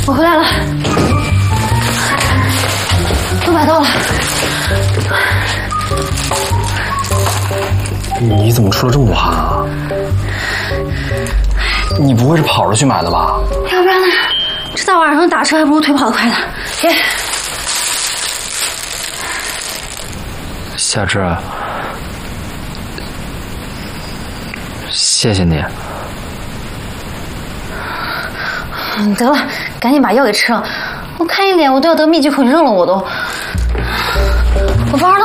我回来了，都买到了。 你怎么出了这么多汗啊？你不会是跑着去买的吧？ 要不然呢？这大晚上打车还不如腿跑得快呢。给。 夏至，谢谢你。 得了，赶紧把药给吃了。我看一脸我都要得密集恐惧症了，我都。我包呢？